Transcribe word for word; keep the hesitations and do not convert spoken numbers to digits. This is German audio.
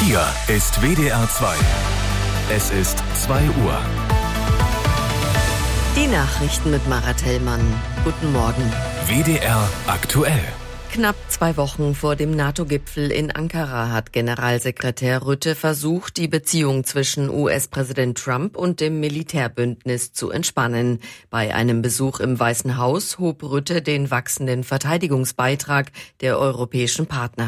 Hier ist W D R zwei. Es ist zwei Uhr. Die Nachrichten mit Marat Hellmann. Guten Morgen. W D R aktuell. Knapp zwei Wochen vor dem NATO-Gipfel in Ankara hat Generalsekretär Rutte versucht, die Beziehung zwischen U S-Präsident Trump und dem Militärbündnis zu entspannen. Bei einem Besuch im Weißen Haus hob Rutte den wachsenden Verteidigungsbeitrag der europäischen Partner